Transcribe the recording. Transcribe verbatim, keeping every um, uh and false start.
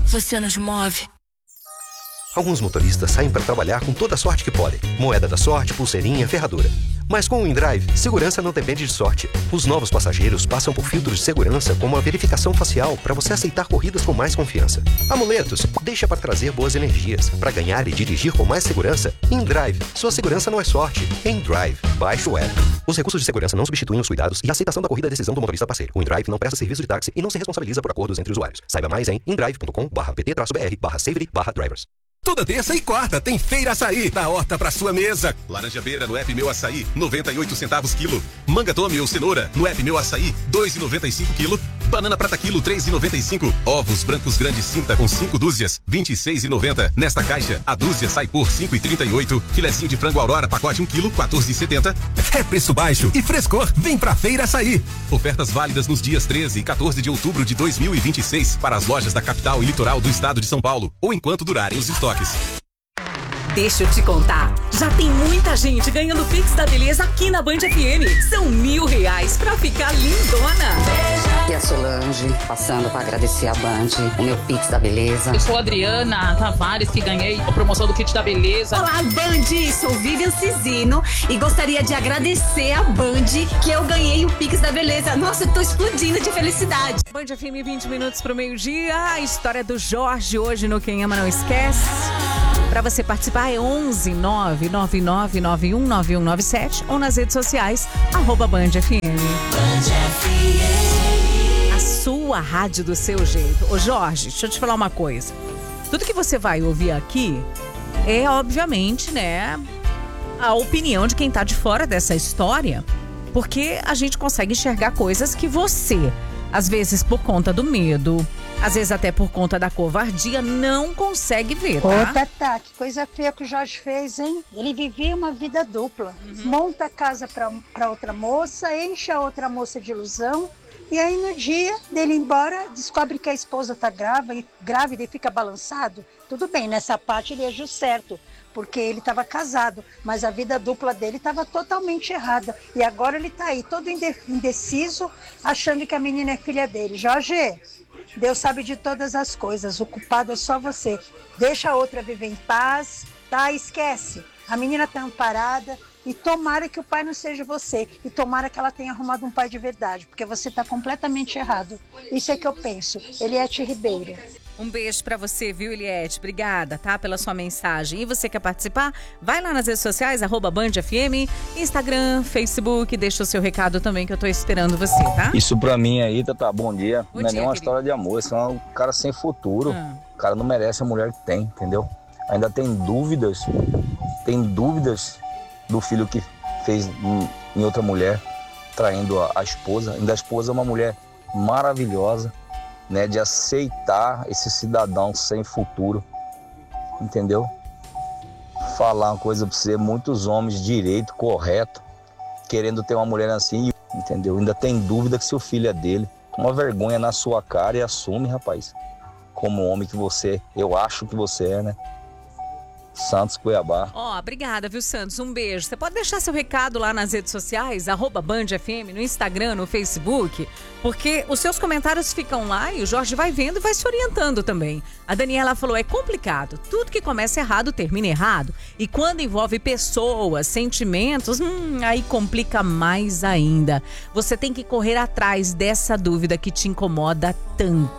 você nos move. Alguns motoristas saem para trabalhar com toda a sorte que podem. Moeda da sorte, pulseirinha, ferradura. Mas com o InDrive, segurança não depende de sorte. Os novos passageiros passam por filtros de segurança como a verificação facial para você aceitar corridas com mais confiança. Amuletos, deixa para trazer boas energias. Para ganhar e dirigir com mais segurança, InDrive. Sua segurança não é sorte. InDrive. Baixe o app. Os recursos de segurança não substituem os cuidados e a aceitação da corrida é decisão do motorista parceiro. O InDrive não presta serviço de táxi e não se responsabiliza por acordos entre usuários. Saiba mais em indrive ponto com barra pt traço br barra safety barra drivers. Toda terça e quarta tem Feira Açaí, da horta pra sua mesa. Laranja beira no app Meu Açaí, noventa e oito centavos quilo. Manga tome ou cenoura no app Meu Açaí, dois reais e noventa e cinco quilo. Banana prata quilo, três reais e noventa e cinco. Ovos brancos grandes cinta com cinco dúzias, vinte e seis reais e noventa centavos. Nesta caixa, a dúzia sai por cinco reais e trinta e oito centavos. Filezinho de frango Aurora, pacote um quilo, quatorze reais e setenta centavos. É preço baixo e frescor. Vem pra Feira Açaí. Ofertas válidas nos dias treze e quatorze de outubro de dois mil e vinte e seis para as lojas da capital e litoral do estado de São Paulo, ou enquanto durarem os estoques. Deixa eu te contar, já tem muita gente ganhando Pix da Beleza aqui na Band F M. São mil reais pra ficar lindona. E a Solange, passando pra agradecer a Band, o meu Pix da Beleza. Eu sou a Adriana Tavares, que ganhei a promoção do kit da Beleza. Olá, Band, sou Vivian Cisino e gostaria de agradecer a Band que eu ganhei o Pix da Beleza. Nossa, eu tô explodindo de felicidade. Band F M, vinte minutos pro meio-dia. A história do Jorge hoje no Quem Ama Não Esquece. Para você participar é onze nove nove nove nove um nove um nove sete ou nas redes sociais, arroba Band F M. Band F M. A sua rádio do seu jeito. Ô Jorge, deixa eu te falar uma coisa. Tudo que você vai ouvir aqui é, obviamente, né, a opinião de quem tá de fora dessa história, porque a gente consegue enxergar coisas que você, às vezes por conta do medo, às vezes até por conta da covardia, não consegue ver, tá? Ô, Tatá, que coisa feia que o Jorge fez, hein? Ele vivia uma vida dupla. Uhum. Monta a casa pra, pra outra moça, enche a outra moça de ilusão. E aí, no dia dele ir embora, descobre que a esposa tá grávida, grávida e fica balançado. Tudo bem, nessa parte ele agiu certo, porque ele estava casado, mas a vida dupla dele estava totalmente errada. E agora ele tá aí, todo indeciso, achando que a menina é filha dele. Jorge, Deus sabe de todas as coisas, o culpado é só você. Deixa a outra viver em paz, tá? Esquece. A menina tá amparada e tomara que o pai não seja você. E tomara que ela tenha arrumado um pai de verdade, porque você tá completamente errado. Isso é que eu penso. Eliette Ribeiro. Um beijo pra você, viu, Eliette? Obrigada, tá, pela sua mensagem. E você quer participar? Vai lá nas redes sociais, arroba Band F M, Instagram, Facebook, deixa o seu recado também que eu tô esperando você, tá? Isso pra mim aí, Tatá, bom dia. Bom não é dia, nem uma querido. história de amor, isso é um cara sem futuro. Ah. O cara não merece a mulher que tem, entendeu? Ainda tem dúvidas, tem dúvidas do filho que fez em, em outra mulher, traindo a, a esposa. Ainda a esposa é uma mulher maravilhosa, né, de aceitar esse cidadão sem futuro, entendeu? Falar uma coisa pra você, muitos homens direito, correto, querendo ter uma mulher assim, entendeu? Ainda tem dúvida que seu filho é dele. Uma vergonha na sua cara e assume, rapaz, como homem que você, eu acho que você é, né? Santos, Cuiabá. Ó, oh, obrigada, viu, Santos? Um beijo. Você pode deixar seu recado lá nas redes sociais, arroba Band F M, no Instagram, no Facebook, porque os seus comentários ficam lá e o Jorge vai vendo e vai se orientando também. A Daniela falou, é complicado. Tudo que começa errado termina errado. E quando envolve pessoas, sentimentos, hum, aí complica mais ainda. Você tem que correr atrás dessa dúvida que te incomoda tanto.